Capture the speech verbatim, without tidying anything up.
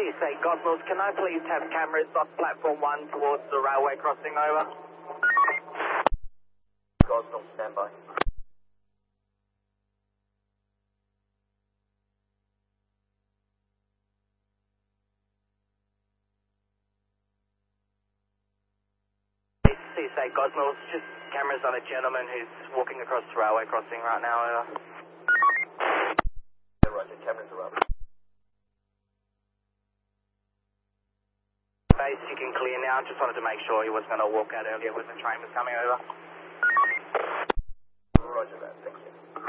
Saint Gosnells, can I please have cameras off platform one towards the railway crossing, over? Gosnell, stand by. Saint Gosnells, just cameras on a gentleman who's walking across the railway crossing right now, over. Yeah, roger, cameras are up. Base, you can clear now. Just wanted to make sure he wasn't going to walk out earlier when the train was coming over. Roger that.